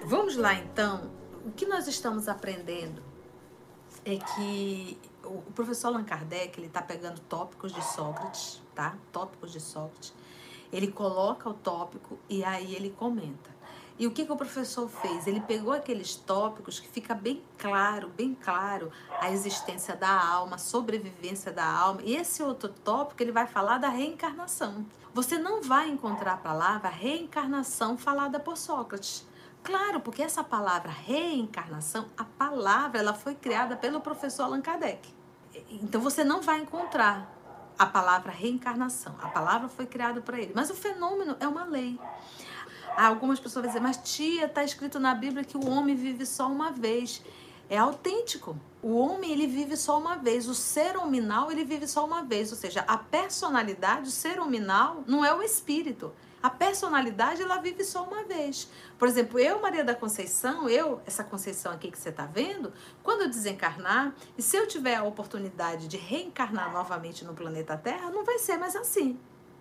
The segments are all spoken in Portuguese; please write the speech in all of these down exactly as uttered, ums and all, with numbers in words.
Vamos lá, então. O que nós estamos aprendendo é que o professor Allan Kardec, ele está pegando tópicos de Sócrates, tá? Tópicos de Sócrates. Ele coloca o tópico e aí ele comenta. E o que, que o professor fez? Ele pegou aqueles tópicos que fica bem claro, bem claro, a existência da alma, a sobrevivência da alma. E esse outro tópico, ele vai falar da reencarnação. Você não vai encontrar a palavra reencarnação falada por Sócrates. Claro, porque essa palavra reencarnação, a palavra, ela foi criada pelo professor Allan Kardec. Então você não vai encontrar a palavra reencarnação. A palavra foi criada por ele. Mas o fenômeno é uma lei. Algumas pessoas vão dizer, mas tia, está escrito na Bíblia que o homem vive só uma vez. É autêntico. O homem, ele vive só uma vez. O ser hominal, ele vive só uma vez. Ou seja, a personalidade, o ser hominal, não é o espírito. A personalidade, ela vive só uma vez. Por exemplo, eu, Maria da Conceição, eu, essa Conceição aqui que você está vendo, quando eu desencarnar, e se eu tiver a oportunidade de reencarnar novamente no planeta Terra, não vai ser mais assim.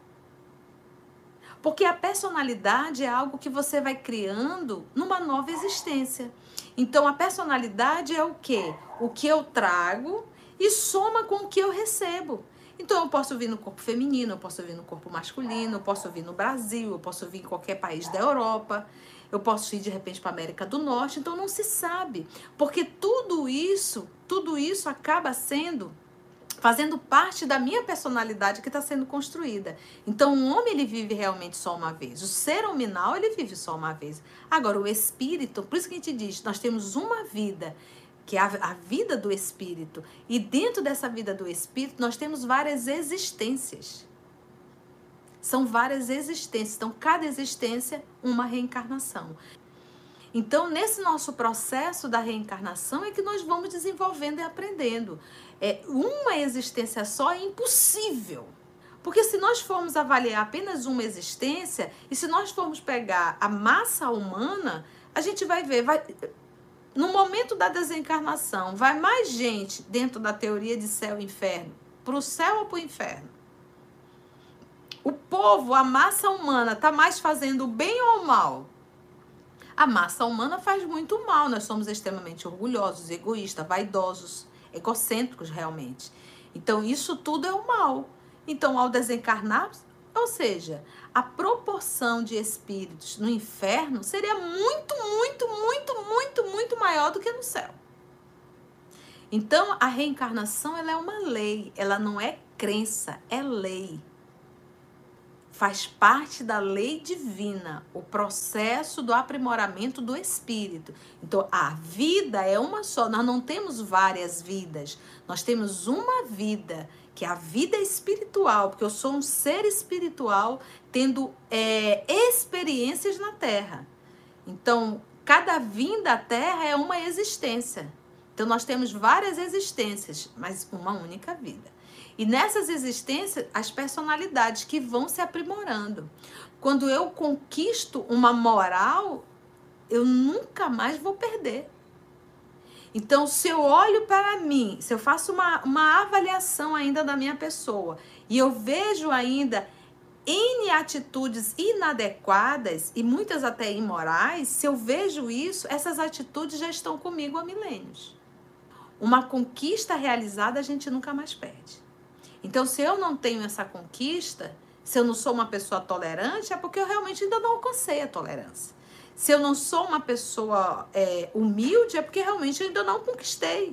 Porque a personalidade é algo que você vai criando numa nova existência. Então, a personalidade é o quê? O que eu trago e soma com o que eu recebo. Então, eu posso vir no corpo feminino, eu posso vir no corpo masculino, eu posso vir no Brasil, eu posso vir em qualquer país da Europa, eu posso ir, de repente, para a América do Norte. Então, não se sabe. Porque tudo isso, tudo isso acaba sendo... fazendo parte da minha personalidade que está sendo construída. Então, o homem, ele vive realmente só uma vez. O ser hominal, ele vive só uma vez. Agora, o espírito, por isso que a gente diz, nós temos uma vida, que é a, a vida do espírito. E dentro dessa vida do espírito, nós temos várias existências. São várias existências. Então, cada existência, uma reencarnação. Então, nesse nosso processo da reencarnação é que nós vamos desenvolvendo e aprendendo. É, uma existência só é impossível. Porque se nós formos avaliar apenas uma existência, e se nós formos pegar a massa humana, a gente vai ver, vai, no momento da desencarnação, vai mais gente dentro da teoria de céu e inferno, para o céu ou para o inferno? O povo, a massa humana, está mais fazendo bem ou mal? A massa humana faz muito mal, nós somos extremamente orgulhosos, egoístas, vaidosos, egocêntricos realmente. Então, isso tudo é o mal. Então, ao desencarnar, ou seja, a proporção de espíritos no inferno seria muito, muito, muito, muito, muito maior do que no céu. Então, a reencarnação, ela é uma lei, ela não é crença, é lei. Faz parte da lei divina, o processo do aprimoramento do espírito. Então, a vida é uma só, nós não temos várias vidas, nós temos uma vida, que é a vida espiritual, porque eu sou um ser espiritual tendo é, experiências na Terra. Então, cada vinda à Terra é uma existência. Então, nós temos várias existências, mas uma única vida. E nessas existências, as personalidades que vão se aprimorando. Quando eu conquisto uma moral, eu nunca mais vou perder. Então, se eu olho para mim, se eu faço uma, uma avaliação ainda da minha pessoa, e eu vejo ainda N atitudes inadequadas, e muitas até imorais, se eu vejo isso, essas atitudes já estão comigo há milênios. Uma conquista realizada, a gente nunca mais perde. Então, se eu não tenho essa conquista, se eu não sou uma pessoa tolerante, é porque eu realmente ainda não alcancei a tolerância. Se eu não sou uma pessoa é, humilde, é porque realmente eu ainda não conquistei.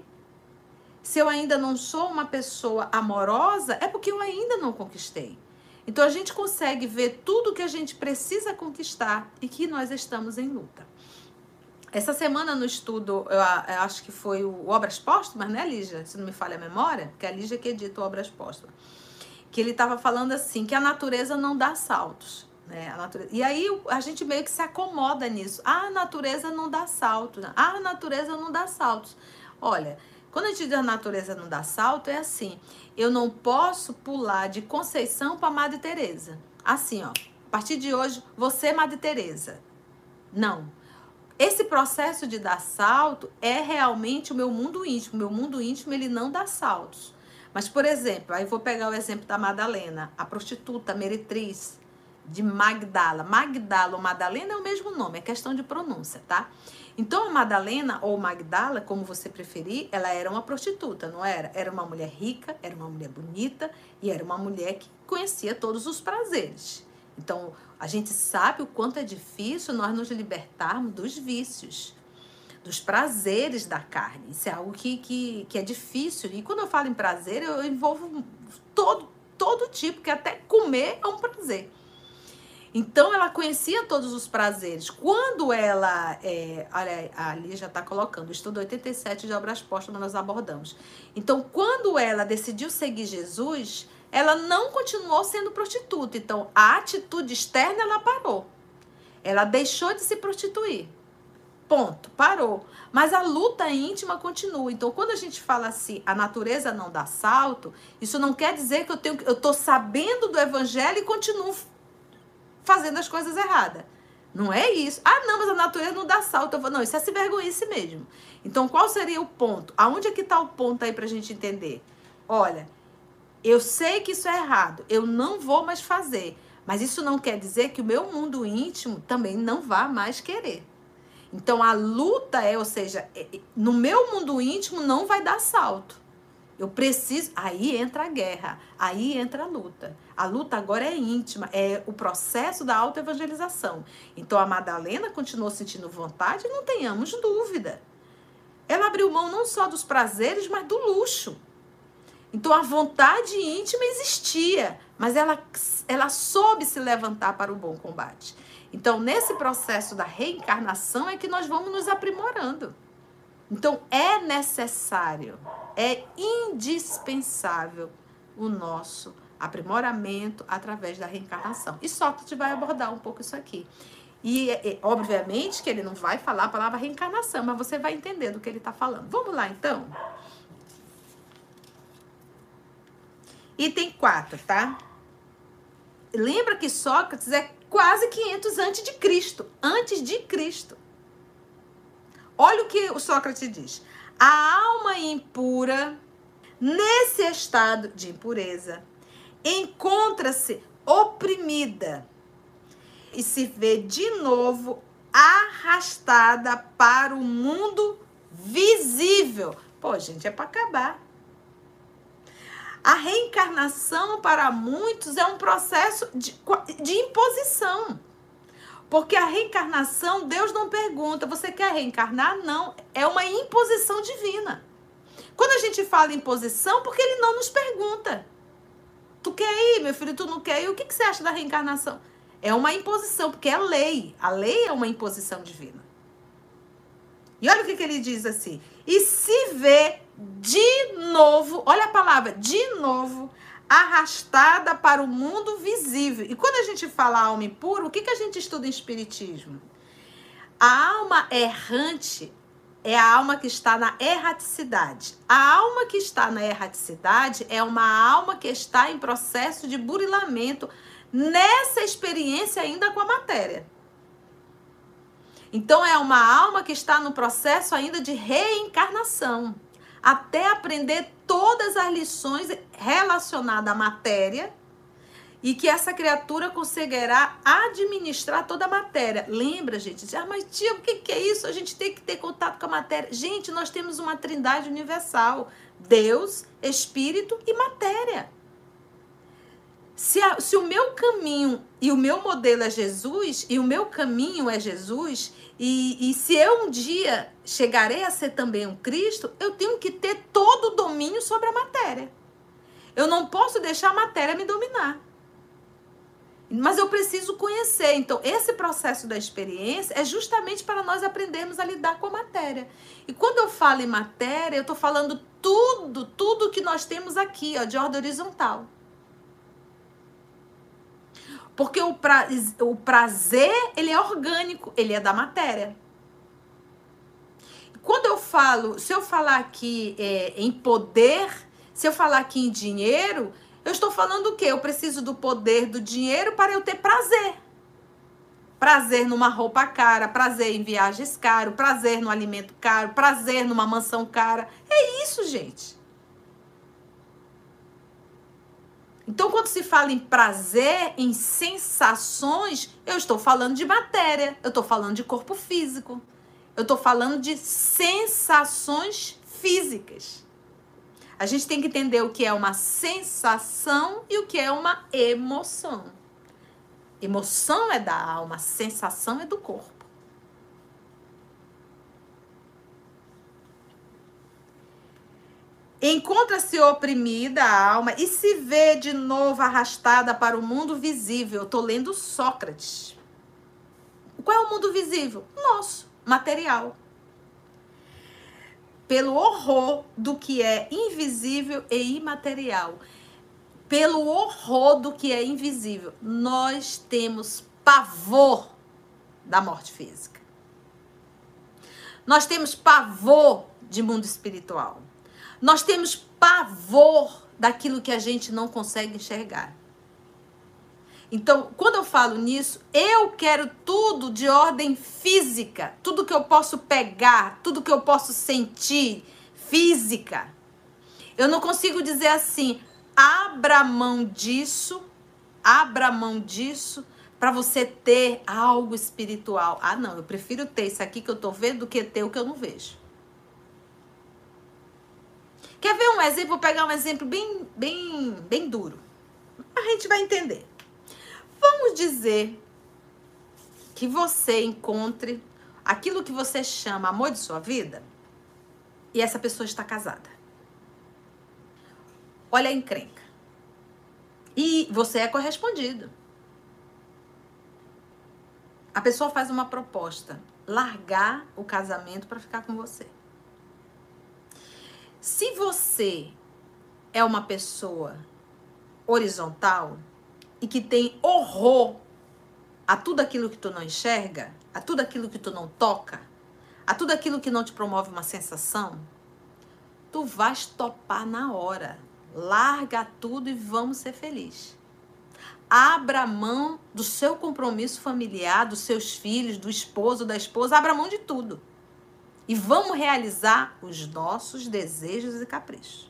Se eu ainda não sou uma pessoa amorosa, é porque eu ainda não conquistei. Então, a gente consegue ver tudo que a gente precisa conquistar e que nós estamos em luta. Essa semana no estudo, eu, eu acho que foi o Obras Póstumas, né, Lígia? Se não me falha a memória, porque é a Lígia que edita o Obras Póstumas. Que ele estava falando assim, que a natureza não dá saltos. Né? A natureza... E aí a gente meio que se acomoda nisso. Ah, a natureza não dá saltos. Ah, a natureza não dá saltos. Olha, quando a gente diz a natureza não dá salto, é assim. Eu não posso pular de Conceição para Madre Teresa. Assim, ó. A partir de hoje, você é Madre Teresa. Não. Esse processo de dar salto é realmente o meu mundo íntimo. O meu mundo íntimo, ele não dá saltos. Mas, por exemplo, aí vou pegar o exemplo da Madalena, a prostituta, a meretriz. de Magdala. Magdala ou Madalena é o mesmo nome, é questão de pronúncia, tá? Então, a Madalena ou Magdala, como você preferir, ela era uma prostituta, não era? Era uma mulher rica, era uma mulher bonita e era uma mulher que conhecia todos os prazeres. Então, a gente sabe o quanto é difícil nós nos libertarmos dos vícios, dos prazeres da carne. Isso é algo que, que, que é difícil. E quando eu falo em prazer, eu envolvo todo, todo tipo, que até comer é um prazer. Então, ela conhecia todos os prazeres. Quando ela, é, olha, ali já está colocando, o estudo oitenta e sete de Obras Póstumas nós abordamos. Então, quando ela decidiu seguir Jesus, ela não continuou sendo prostituta. Então, a atitude externa, ela parou. Ela deixou de se prostituir. Ponto, parou. Mas a luta íntima continua. Então, quando a gente fala assim, a natureza não dá salto, isso não quer dizer que eu tenho, eu estou sabendo do evangelho e continuo fazendo as coisas erradas. Não é isso. Ah, não, mas a natureza não dá salto. Eu vou, não, isso é se vergonhice mesmo. Então, qual seria o ponto? Aonde é que está o ponto aí pra gente entender? Olha, eu sei que isso é errado. Eu não vou mais fazer. Mas isso não quer dizer que o meu mundo íntimo também não vá mais querer. Então, a luta é, ou seja, no meu mundo íntimo não vai dar salto. Eu preciso... Aí entra a guerra, aí entra a luta. A luta agora é íntima, é o processo da autoevangelização. Então, a Madalena continuou sentindo vontade, não tenhamos dúvida. Ela abriu mão não só dos prazeres, mas do luxo. Então, a vontade íntima existia, mas ela, ela soube se levantar para o bom combate. Então, nesse processo da reencarnação é que nós vamos nos aprimorando. Então, é necessário, é indispensável o nosso aprimoramento através da reencarnação. E Sócrates vai abordar um pouco isso aqui. E, e, obviamente, que ele não vai falar a palavra reencarnação, mas você vai entender do que ele está falando. Vamos lá, então? Item quatro, tá? Lembra que Sócrates é quase quinhentos antes de Cristo. Antes de Cristo. Olha o que o Sócrates diz. A alma impura, nesse estado de impureza, encontra-se oprimida e se vê de novo arrastada para o mundo visível. Pô, gente, é para acabar. A reencarnação, para muitos, é um processo de, de imposição. Porque a reencarnação, Deus não pergunta, você quer reencarnar? Não, é uma imposição divina. Quando a gente fala imposição, porque ele não nos pergunta. Tu quer ir, meu filho, tu não quer ir? O que, que você acha da reencarnação? É uma imposição, porque é lei. A lei é uma imposição divina. E olha o que, que ele diz assim. E se vê de novo, olha a palavra, de novo, arrastada para o mundo visível. E quando a gente fala alma impura, o que, que a gente estuda em espiritismo? A alma errante é a alma que está na erraticidade. A alma que está na erraticidade é uma alma que está em processo de burilamento nessa experiência ainda com a matéria. Então, é uma alma que está no processo ainda de reencarnação, até aprender todas as lições relacionadas à matéria e que essa criatura conseguirá administrar toda a matéria. Lembra, gente? Ah, mas tia, o que é isso? A gente tem que ter contato com a matéria. Gente, nós temos uma trindade universal. Deus, Espírito e matéria. Se, a, se o meu caminho e o meu modelo é Jesus, e o meu caminho é Jesus, e, e se eu um dia chegarei a ser também um Cristo, eu tenho que ter todo o domínio sobre a matéria. Eu não posso deixar a matéria me dominar. Mas eu preciso conhecer. Então, esse processo da experiência é justamente para nós aprendermos a lidar com a matéria. E quando eu falo em matéria, eu estou falando tudo, tudo que nós temos aqui, ó, de ordem horizontal. Porque o, pra, o prazer, ele é orgânico, ele é da matéria. Quando eu falo, se eu falar aqui é, em poder, se eu falar aqui em dinheiro, eu estou falando o quê? Eu preciso do poder do dinheiro para eu ter prazer. Prazer numa roupa cara, prazer em viagens caras, prazer no alimento caro, prazer numa mansão cara. É isso, gente. Então, quando se fala em prazer, em sensações, eu estou falando de matéria, eu estou falando de corpo físico, eu estou falando de sensações físicas. A gente tem que entender o que é uma sensação e o que é uma emoção. Emoção é da alma, sensação é do corpo. Encontra-se oprimida a alma e se vê de novo arrastada para o mundo visível. Estou lendo Sócrates. Qual é o mundo visível? Nosso, material. Pelo horror do que é invisível e imaterial. Pelo horror do que é invisível. Nós temos pavor da morte física. Nós temos pavor de mundo espiritual. Nós temos pavor daquilo que a gente não consegue enxergar. Então, quando eu falo nisso, eu quero tudo de ordem física. Tudo que eu posso pegar, tudo que eu posso sentir, física. Eu não consigo dizer assim, abra mão disso, abra mão disso, para você ter algo espiritual. Ah, não, eu prefiro ter isso aqui que eu tô vendo do que ter o que eu não vejo. Quer ver um exemplo? Vou pegar um exemplo bem, bem, bem duro. A gente vai entender. Vamos dizer que você encontre aquilo que você chama amor de sua vida e essa pessoa está casada. Olha a encrenca. E você é correspondido. A pessoa faz uma proposta, largar o casamento para ficar com você. Se você é uma pessoa horizontal e que tem horror a tudo aquilo que tu não enxerga, a tudo aquilo que tu não toca, a tudo aquilo que não te promove uma sensação, tu vais topar na hora. Larga tudo e vamos ser felizes. Abra mão do seu compromisso familiar, dos seus filhos, do esposo, da esposa, abra mão de tudo. E vamos realizar os nossos desejos e caprichos.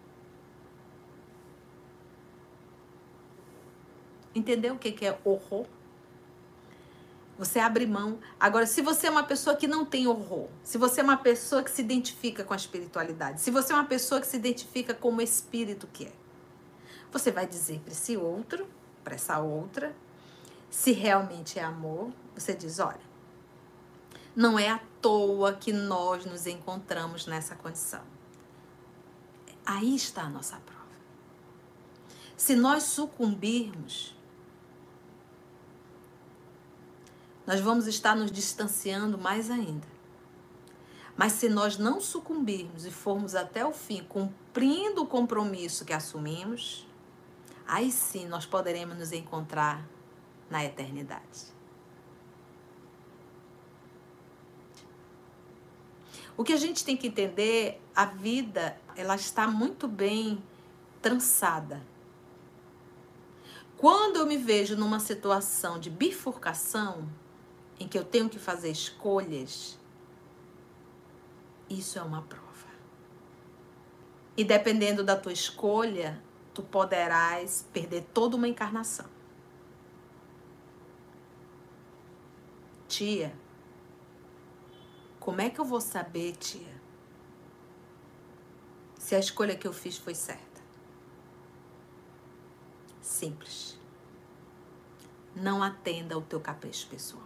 Entendeu o que é horror? Você abre mão. Agora, se você é uma pessoa que não tem horror, se você é uma pessoa que se identifica com a espiritualidade, se você é uma pessoa que se identifica como o espírito que é, você vai dizer para esse outro, para essa outra, se realmente é amor, você diz, olha, não é à toa que nós nos encontramos nessa condição. Aí está a nossa prova. Se nós sucumbirmos, nós vamos estar nos distanciando mais ainda. Mas se nós não sucumbirmos e formos até o fim, cumprindo o compromisso que assumimos, aí sim nós poderemos nos encontrar na eternidade. O que a gente tem que entender, a vida, ela está muito bem trançada. Quando eu me vejo numa situação de bifurcação, em que eu tenho que fazer escolhas, isso é uma prova. E dependendo da tua escolha, tu poderás perder toda uma encarnação. Tia, como é que eu vou saber, tia, se a escolha que eu fiz foi certa? Simples. Não atenda ao teu capricho pessoal.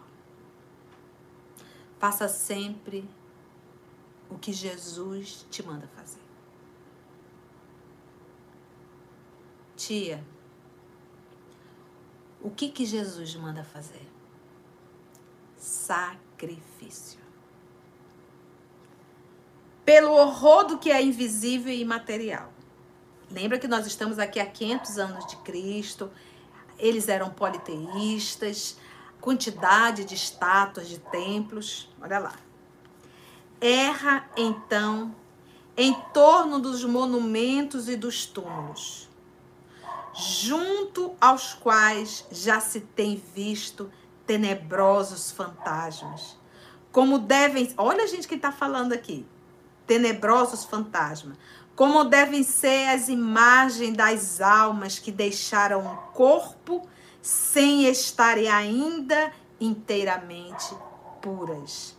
Faça sempre o que Jesus te manda fazer. Tia, o que que Jesus manda fazer? Sacrifício. Pelo horror do que é invisível e imaterial. Lembra que nós estamos aqui há quinhentos anos de Cristo, eles eram politeístas, quantidade de estátuas, de templos, olha lá. Erra, então, em torno dos monumentos e dos túmulos, junto aos quais já se tem visto tenebrosos fantasmas. Como devem... Olha, gente, quem está falando aqui. Tenebrosos fantasmas. como devem ser as imagens das almas que deixaram o corpo sem estarem ainda inteiramente puras.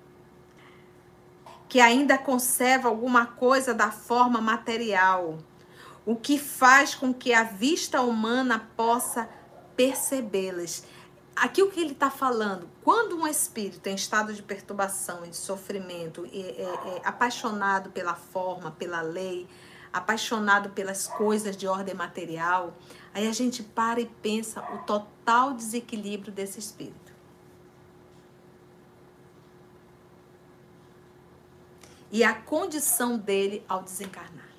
Que ainda conserva alguma coisa da forma material, o que faz com que a vista humana possa percebê-las. Aqui o que ele está falando, quando um espírito em estado de perturbação e de sofrimento, é, é, é apaixonado pela forma, pela lei, apaixonado pelas coisas de ordem material, aí a gente para e pensa o total desequilíbrio desse espírito. E a condição dele ao desencarnar.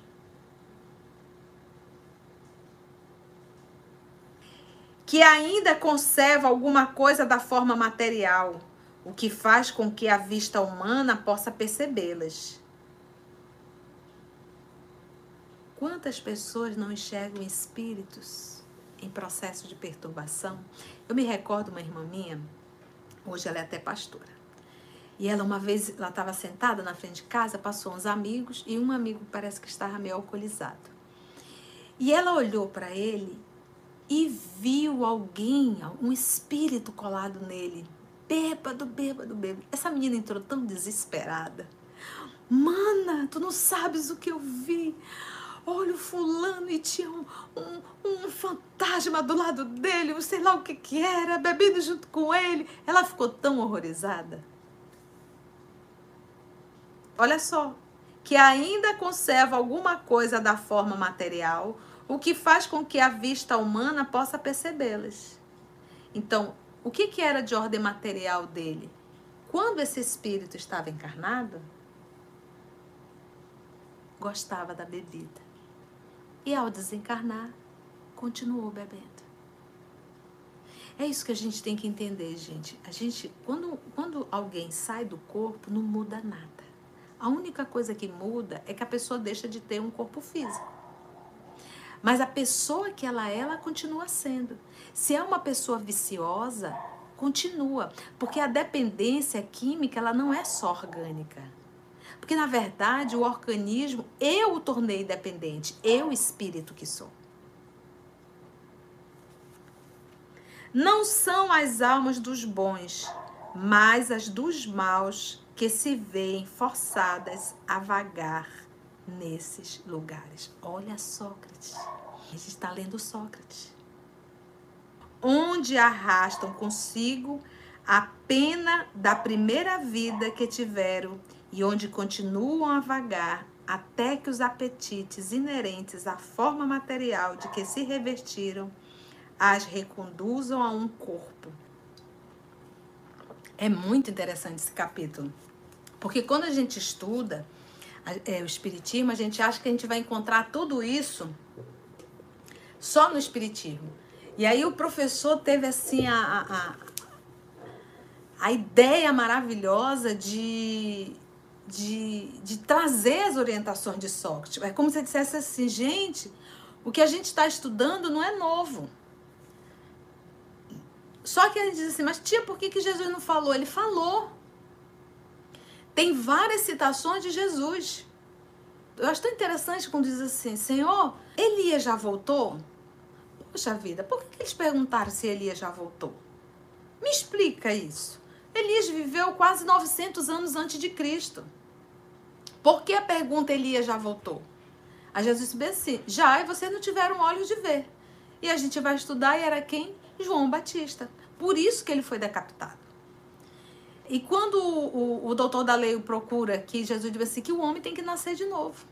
Que ainda conserva alguma coisa da forma material, o que faz com que a vista humana possa percebê-las. Quantas pessoas não enxergam espíritos em processo de perturbação? Eu me recordo uma irmã minha, hoje ela é até pastora. E ela uma vez, ela estava sentada na frente de casa, passou uns amigos e um amigo parece que estava meio alcoolizado. E ela olhou para ele e viu alguém, um espírito colado nele, bêbado, bêbado, bêbado. Essa menina entrou tão desesperada. Mana, tu não sabes o que eu vi. Olha o fulano e tinha um, um, um fantasma do lado dele, sei lá o que que era, bebendo junto com ele. Ela ficou tão horrorizada. Olha só, que ainda conserva alguma coisa da forma material, o que faz com que a vista humana possa percebê-las. Então, o que, que era de ordem material dele? Quando esse espírito estava encarnado, gostava da bebida. E ao desencarnar, continuou bebendo. É isso que a gente tem que entender, gente. A gente, quando, quando alguém sai do corpo, não muda nada. A única coisa que muda é que a pessoa deixa de ter um corpo físico. Mas a pessoa que ela é, ela continua sendo. Se é uma pessoa viciosa, continua. Porque a dependência química, ela não é só orgânica. Porque, na verdade, o organismo, eu o tornei dependente. Eu, espírito que sou. Não são as almas dos bons, mas as dos maus, que se veem forçadas a vagar nesses lugares. Olha Sócrates. A gente está lendo Sócrates. Onde arrastam consigo a pena da primeira vida que tiveram e onde continuam a vagar até que os apetites inerentes à forma material de que se revestiram as reconduzam a um corpo. É muito interessante esse capítulo. Porque quando a gente estuda é, o espiritismo, a gente acha que a gente vai encontrar tudo isso só no espiritismo. E aí o professor teve assim a, a, a ideia maravilhosa de, de, de trazer as orientações de Sócrates. É como se ele dissesse assim, gente, o que a gente está estudando não é novo. Só que ele diz assim, mas tia, por que, que Jesus não falou? Ele falou. Tem várias citações de Jesus. Eu acho tão interessante quando diz assim, Senhor, Elias já voltou? Poxa vida, por que eles perguntaram se Elias já voltou? Me explica isso. Elias viveu quase novecentos anos antes de Cristo. Por que a pergunta Elias já voltou? Aí Jesus disse assim, já, e vocês não tiveram olhos de ver. E a gente vai estudar e era quem? João Batista. Por isso que ele foi decapitado. E quando o, o, o doutor da lei procura que Jesus diz assim, que o homem tem que nascer de novo.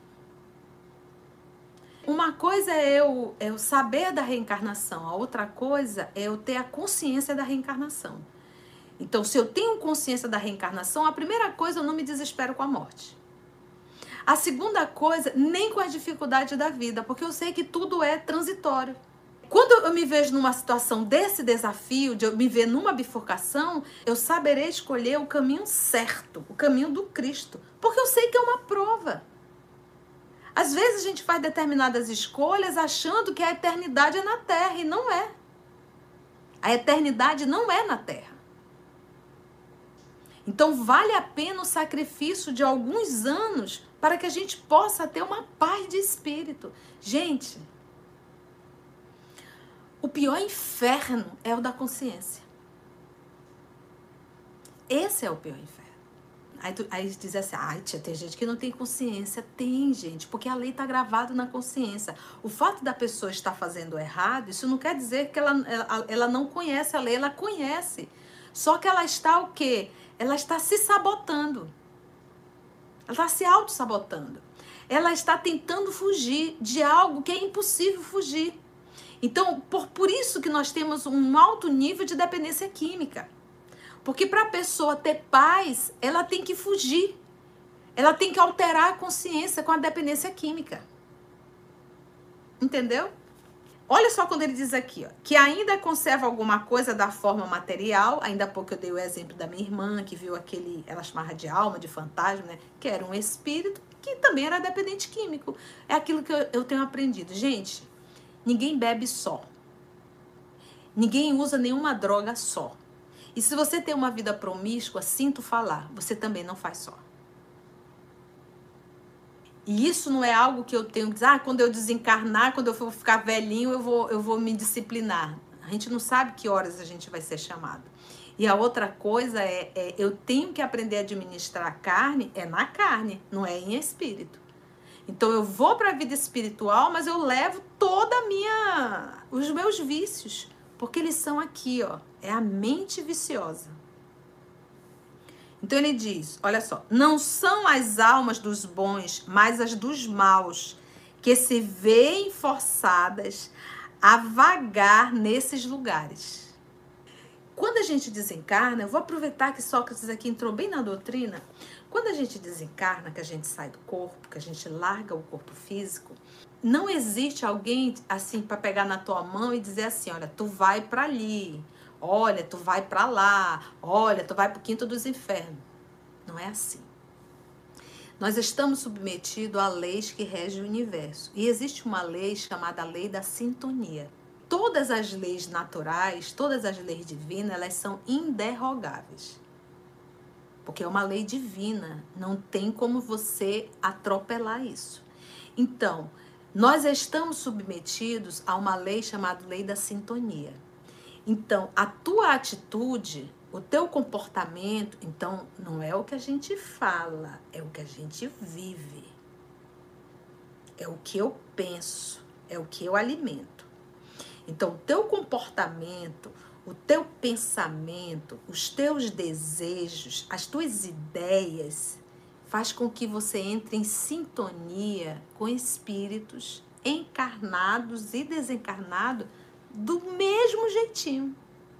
Uma coisa é eu, é eu saber da reencarnação, a outra coisa é eu ter a consciência da reencarnação. Então, se eu tenho consciência da reencarnação, a primeira coisa, eu não me desespero com a morte. A segunda coisa, nem com a dificuldade da vida, porque eu sei que tudo é transitório. Quando eu me vejo numa situação desse desafio, de eu me ver numa bifurcação, eu saberei escolher o caminho certo, o caminho do Cristo, porque eu sei que é uma prova. Às vezes a gente faz determinadas escolhas achando que a eternidade é na Terra, e não é. A eternidade não é na Terra. Então vale a pena o sacrifício de alguns anos para que a gente possa ter uma paz de espírito. Gente, o pior inferno é o da consciência. Esse é o pior inferno. Aí, tu, aí diz assim, ai tia, tem gente que não tem consciência. Tem, gente, porque a lei está gravada na consciência. O fato da pessoa estar fazendo errado, isso não quer dizer que ela, ela, ela não conhece a lei, ela conhece. Só que ela está o quê? Ela está se sabotando. Ela está se auto-sabotando. Ela está tentando fugir de algo que é impossível fugir. Então, por, por isso que nós temos um alto nível de dependência química. Porque para a pessoa ter paz, ela tem que fugir. Ela tem que alterar a consciência com a dependência química. Entendeu? Olha só quando ele diz aqui, ó, que ainda conserva alguma coisa da forma material. Ainda há pouco eu dei o exemplo da minha irmã, que viu aquele, ela chamava de alma, de fantasma, né? Que era um espírito, que também era dependente químico. É aquilo que eu, eu tenho aprendido. Gente, ninguém bebe só. Ninguém usa nenhuma droga só. E se você tem uma vida promíscua, sinto falar, você também não faz só. E isso não é algo que eu tenho que dizer, ah, quando eu desencarnar, quando eu for ficar velhinho, eu vou, eu vou me disciplinar. A gente não sabe que horas a gente vai ser chamado. E a outra coisa é, é eu tenho que aprender a administrar a carne, é na carne, não é em espírito. Então eu vou para a vida espiritual, mas eu levo toda a minha, os meus vícios, porque eles são aqui, ó, é a mente viciosa. Então ele diz, olha só, não são as almas dos bons, mas as dos maus, que se veem forçadas a vagar nesses lugares. Quando a gente desencarna, eu vou aproveitar que Sócrates aqui entrou bem na doutrina. Quando a gente desencarna, que a gente sai do corpo, que a gente larga o corpo físico, não existe alguém assim para pegar na tua mão e dizer assim, olha, tu vai para ali, olha, tu vai para lá, olha, tu vai para o quinto dos infernos. Não é assim. Nós estamos submetidos a leis que regem o universo. E existe uma lei chamada lei da sintonia. Todas as leis naturais, todas as leis divinas, elas são inderrogáveis. Porque é uma lei divina, não tem como você atropelar isso. Então, nós estamos submetidos a uma lei chamada lei da sintonia. Então, a tua atitude, o teu comportamento, então, não é o que a gente fala, é o que a gente vive. É o que eu penso, é o que eu alimento. Então, o teu comportamento, o teu pensamento, os teus desejos, as tuas ideias, faz com que você entre em sintonia com espíritos encarnados e desencarnados do mesmo jeitinho.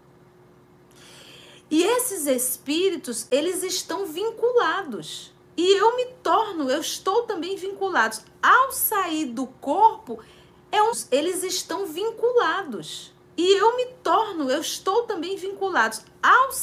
E esses espíritos, eles estão vinculados. E eu me torno, eu estou também vinculado. Ao sair do corpo, é um, eles estão vinculados. E eu me torno, eu estou também vinculado. Ao